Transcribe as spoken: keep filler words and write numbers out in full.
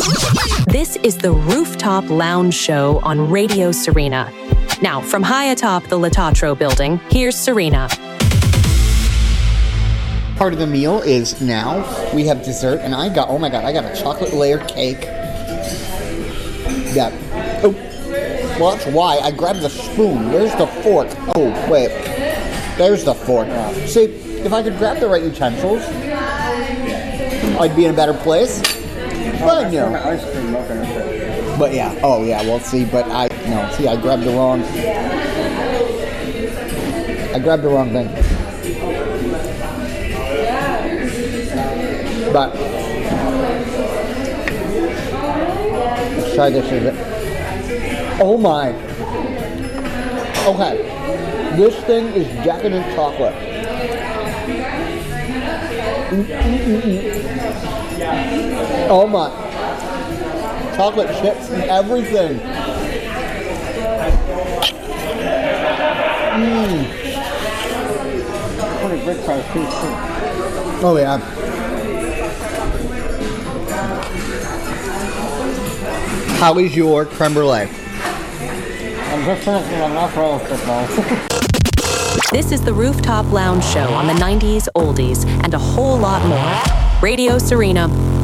This is the Rooftop Lounge Show on Radio Serena. Now, from high atop the Latatro building, here's Serena. Part of the meal is now we have dessert, and I got, oh my god, I got a chocolate layer cake. Yeah. Oh, well, that's why I grabbed the spoon. Where's the fork? Oh, wait. There's the fork. See, if I could grab the right utensils, I'd be in a better place. But, you know. Ice cream up in it. But yeah, oh yeah, well see, but I, no, see, I grabbed the wrong, I grabbed the wrong thing. But, let's try this, is it? Oh my. Okay, this thing is decadent chocolate. Mm-mm-mm-mm. Oh my. Chocolate chips and everything. Mmm. Pretty big size piece too. Oh yeah. How is your creme brulee? I'm just finishing enough roasted now. This is the Rooftop Lounge Show on the nineties oldies and a whole lot more. Radio Serena.